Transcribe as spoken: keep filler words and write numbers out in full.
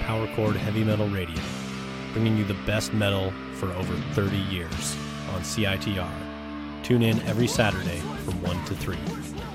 Power Chord Heavy Metal Radio, bringing you the best metal for over thirty years on C I T R. Tune in every Saturday from one to three.